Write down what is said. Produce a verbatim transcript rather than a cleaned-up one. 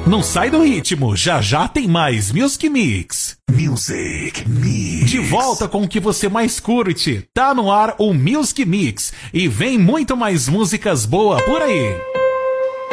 Não sai do ritmo, já já tem mais Music Mix. Music Mix. De volta com o que você mais curte. Tá no ar o Music Mix e vem muito mais músicas boas por aí.